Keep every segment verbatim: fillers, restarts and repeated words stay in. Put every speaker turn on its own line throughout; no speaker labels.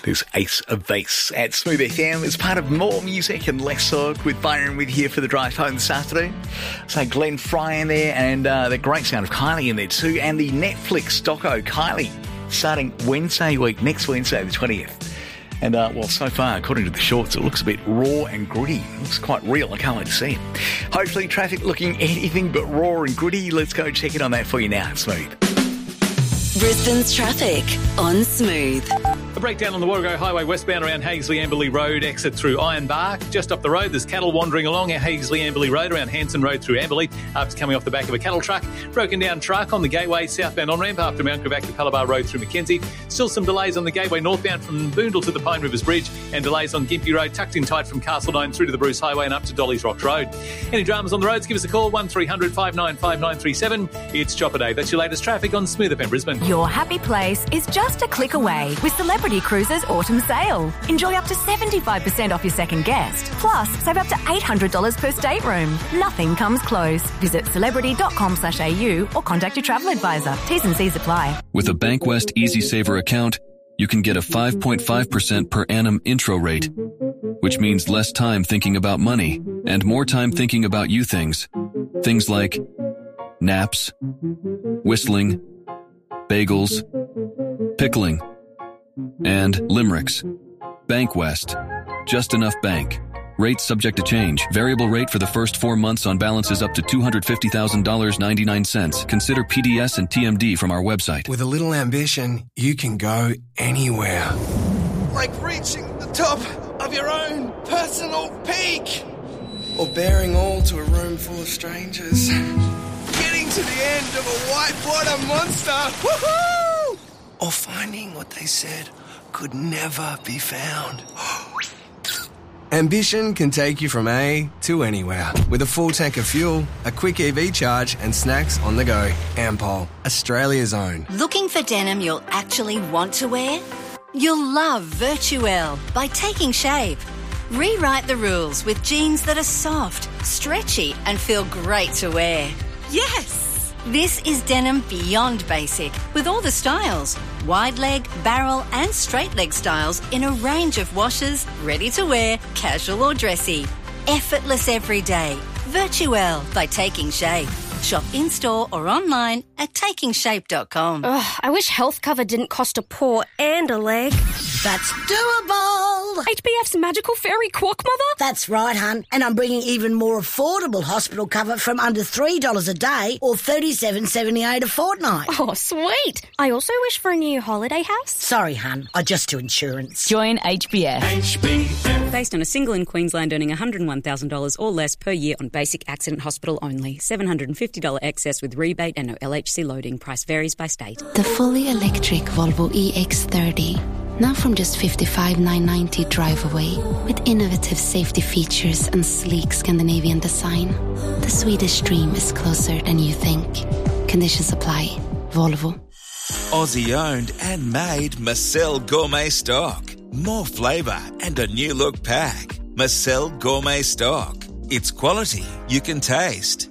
There's Ace of Base at Smooth F M. It's part of More Music and Less Talk with Byron with you for the drive home this afternoon. So Glenn Fry in there, and uh, the great sound of Kylie in there too, and the Netflix doco Kylie starting Wednesday week, next Wednesday the twentieth. And, uh, well, so far, according to the shorts, it looks a bit raw and gritty. It looks quite real. I can't wait to see it. Hopefully, traffic looking anything but raw and gritty. Let's go check it on that for you now. Smooth.
Brisbane's traffic on Smooth.
A breakdown on the Warrego Highway westbound around Hagesley-Amberley Road, exit through Iron Bark. Just up the road, there's cattle wandering along our Hagesley-Amberley Road around Hanson Road through Amberley after coming off the back of a cattle truck. Broken down truck on the Gateway southbound on-ramp after Mount Quebec to Palabar Road through Mackenzie. Still some delays on the Gateway northbound from Boondall to the Pine Rivers Bridge, and delays on Gympie Road tucked in tight from Castledine through to the Bruce Highway and up to Dolly's Rocks Road. Any dramas on the roads, give us a call, one three hundred five nine five nine three seven. It's Chopper Day. That's your latest traffic on Smooth F M Brisbane.
Your happy place is just a click away with Celebrity Cruises Autumn Sale. Enjoy up to seventy-five percent off your second guest. Plus, save up to eight hundred dollars per stateroom. Nothing comes close. Visit celebrity.com slash AU or contact your travel advisor. T's and C's apply.
With a Bankwest Easy Saver account, you can get a five point five percent per annum intro rate, which means less time thinking about money and more time thinking about you things. Things like naps, whistling, bagels, pickling, and limericks. Bankwest. Just enough bank. Rates subject to change. Variable rate for the first four months on balances up to two hundred fifty thousand dollars and ninety-nine cents. Consider P D S and T M D from our website.
With a little ambition, you can go anywhere.
Like reaching the top of your own personal peak.
Or bearing all to a room full of strangers.
Getting to the end of a whitewater monster. Woohoo!
Or finding what they said could never be found. Ambition can take you from A to anywhere. With a full tank of fuel, a quick E V charge, and snacks on the go. Ampol, Australia's own.
Looking for denim you'll actually want to wear? You'll love Virtuelle by Taking Shape. Rewrite the rules with jeans that are soft, stretchy, and feel great to wear. Yes! This is denim beyond basic, with all the styles. Wide leg, barrel and straight leg styles in a range of washes, ready to wear, casual or dressy. Effortless every day. Virtuelle by Taking Shape. Shop in-store or online at taking shape dot com.
Ugh, I wish health cover didn't cost a paw and a leg.
That's doable.
H B F's magical fairy quack mother?
That's right, hun. And I'm bringing even more affordable hospital cover from under three dollars a day or thirty-seven dollars and seventy-eight cents a fortnight.
Oh, sweet. I also wish for a new holiday house.
Sorry, hun. I just do insurance.
Join H B F.
H B F.
Based on a single in Queensland earning one hundred one thousand dollars or less per year on basic accident hospital only. seven hundred fifty dollars excess with rebate and no L H C loading. Price varies by state.
The fully electric Volvo E X thirty. Now from just fifty-five thousand nine hundred ninety drive away, with innovative safety features and sleek Scandinavian design. The Swedish dream is closer than you think. Conditions apply. Volvo.
Aussie owned and made Marcel Gourmet Stock. More flavour and a new look pack. Marcel Gourmet Stock. It's quality you can taste.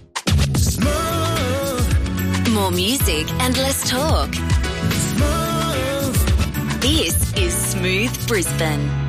Smooth. More music and less talk. Smooth. This is Smooth Brisbane.